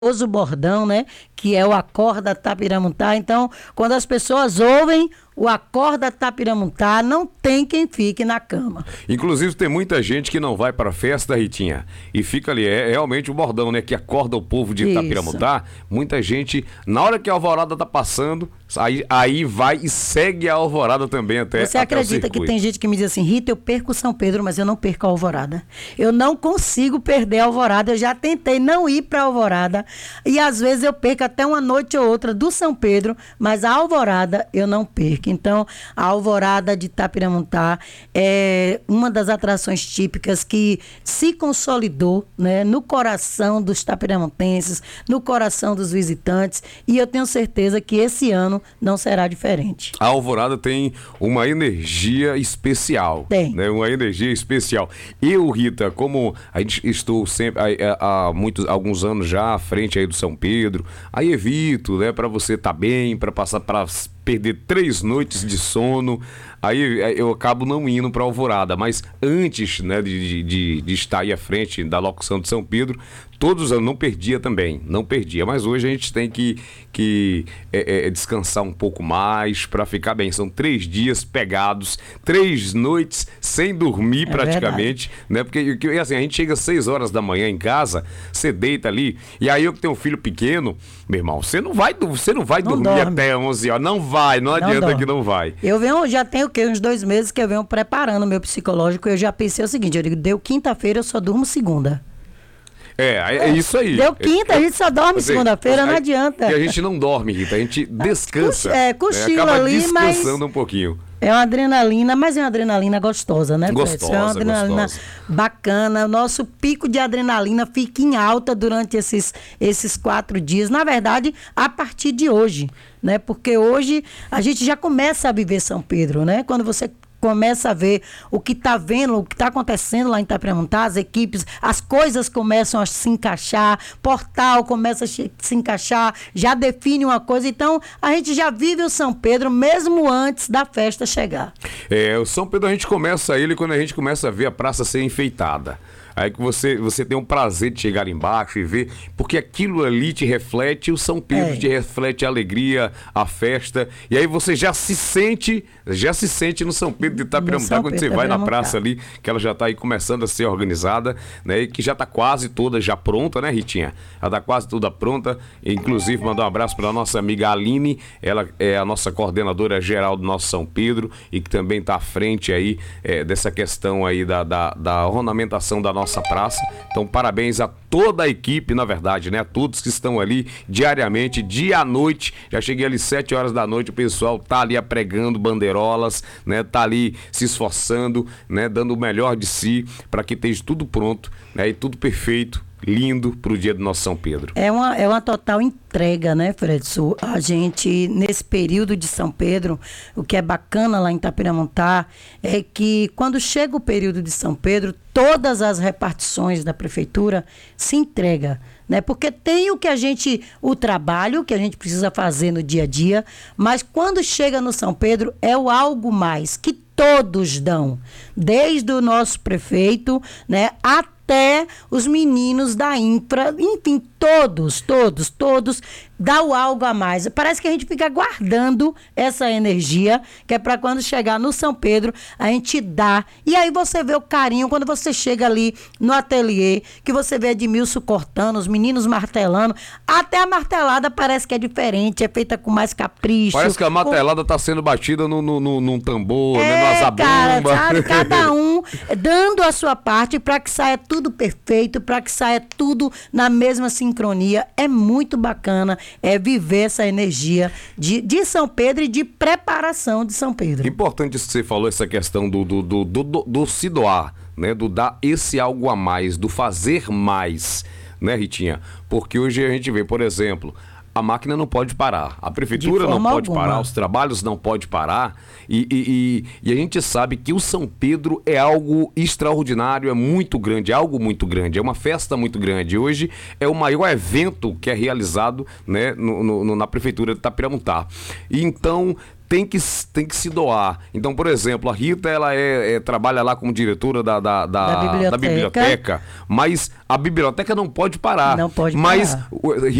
famoso bordão, né? Que é o Acorda Tapiramutá. Então, quando as pessoas ouvem o Acorda Tapiramutá, não tem quem fique na cama. Inclusive, tem muita gente que não vai para a festa, Ritinha, e fica ali. É realmente o bordão, né? Que acorda o povo de Tapiramutá. Muita gente, na hora que a alvorada tá passando, aí vai e segue a alvorada também até. Você acredita que tem gente que me diz assim: Rita, eu perco São Pedro, mas eu não perco a alvorada. Eu não consigo perder a alvorada. Eu já tentei não ir para a alvorada. E às vezes eu perco até uma noite ou outra do São Pedro, mas a alvorada eu não perco. Então, a alvorada de Tapiramutá é uma das atrações típicas que se consolidou, né, no coração dos tapiramutenses, no coração dos visitantes, e eu tenho certeza que esse ano não será diferente. A alvorada tem uma energia especial. Tem. Né, uma energia especial. Eu, Rita, como a gente estou sempre há alguns anos já à frente aí do São Pedro, aí evito, né, para você estar bem, para passar para perder 3 noites de sono, aí eu acabo não indo para Alvorada, mas antes, né, de estar aí à frente da locução de São Pedro, todos os anos não perdia também, não perdia, mas hoje a gente tem que descansar um pouco mais para ficar bem. São 3 dias pegados, 3 noites sem dormir praticamente, né? Porque assim, a gente chega às 6 horas da manhã em casa, você deita ali, e aí eu que tenho um filho pequeno, meu irmão, você não vai dormir dorme até 11 horas, não adianta dorme. que não vai. Eu já tenho o quê? Uns 2 meses que eu venho preparando o meu psicológico. Eu já pensei o seguinte: eu digo, deu quinta-feira, eu só durmo segunda. É isso aí. Deu quinta, a gente só dorme segunda-feira, não adianta. E a gente não dorme, Rita, a gente descansa. Cochila acaba ali, descansando um pouquinho. É uma adrenalina, mas é uma adrenalina gostosa, né, Fred? Gostosa, É uma adrenalina bacana. O nosso pico de adrenalina fica em alta durante esses 4 dias. Na verdade, a partir de hoje, né? Porque hoje a gente já começa a viver São Pedro, né? Quando você começa a ver o que está vendo, o que está acontecendo lá em Tapiramutá, as equipes, as coisas começam a se encaixar, portal começa a se encaixar, já define uma coisa. Então, a gente já vive o São Pedro mesmo antes da festa chegar. O São Pedro a gente começa ele quando a gente começa a ver a praça ser enfeitada. Aí que você tem um prazer de chegar embaixo e ver, porque aquilo ali te reflete o São Pedro, te reflete a alegria, a festa, e aí você já se sente no São Pedro de Tapiramutá, quando você vai na praça ali, que ela já está aí começando a ser organizada, né, e que já está quase toda já pronta, né, Ritinha? Ela está quase toda pronta, inclusive mandar um abraço para a nossa amiga Aline, ela é a nossa coordenadora geral do nosso São Pedro, e que também está à frente aí dessa questão aí da ornamentação da nossa praça. Então, parabéns a toda a equipe, na verdade, né? A todos que estão ali diariamente, dia à noite. Já cheguei ali 7 horas da noite, o pessoal tá ali apregando bandeirolas, né? Tá ali se esforçando, né? Dando o melhor de si para que esteja tudo pronto, né? E tudo perfeito, lindo pro dia do nosso São Pedro. É uma total entrega, né, Fredson? A gente, nesse período de São Pedro, o que é bacana lá em Tapiramutá é que quando chega o período de São Pedro, todas as repartições da prefeitura se entregam, né? Porque tem o trabalho que a gente precisa fazer no dia a dia, mas quando chega no São Pedro é o algo mais que todos dão, desde o nosso prefeito, né, até os meninos da infra, enfim, todos dá o algo a mais. Parece que a gente fica guardando essa energia, que é para quando chegar no São Pedro, a gente dá. E aí você vê o carinho, quando você chega ali no ateliê, que você vê Edmilson cortando, os meninos martelando, até a martelada parece que é diferente, é feita com mais capricho. Parece que a martelada tá sendo batida num tambor, né, numa zabumba. Cara, sabe? Cada um dando a sua parte para que saia tudo perfeito, para que saia tudo na mesma sincronia. É muito bacana viver essa energia de São Pedro e de preparação de São Pedro. Importante isso que você falou, essa questão do se doar, né? Do dar esse algo a mais, do fazer mais, né, Ritinha? Porque hoje a gente vê, por exemplo, a máquina não pode parar, a prefeitura não pode parar, os trabalhos não podem parar, e a gente sabe que o São Pedro é algo extraordinário, é muito grande, é algo muito grande, é uma festa muito grande. Hoje é o maior evento que é realizado, né, na prefeitura de Tapiramutá. E então tem que se doar. Então, por exemplo, a Rita, ela trabalha lá como diretora da biblioteca, mas a biblioteca não pode parar. Não pode mas parar.